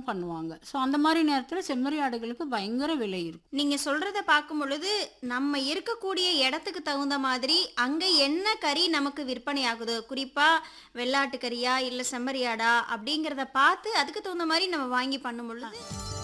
பண்ணுவாங்க. ஸோ அந்த மாரி நேரத்துல செம்மறி ஆடுகளுக்கு பயங்கர விலை இருக்கும். நீங்க சொல்றத பார்க்கும் பொழுது, நம்ம இருக்கக்கூடிய இடத்துக்கு தகுந்த மாதிரி, அங்க என்ன கறி நமக்கு விற்பனை ஆகுதோ, குறிப்பா வெள்ளாட்டு கறியா, இல்ல செம்மறியாடா அப்படிங்கிறத பார்த்து, அதுக்கு தகுந்த மாரி நம்ம வாங்கி பண்ணும் பொழுது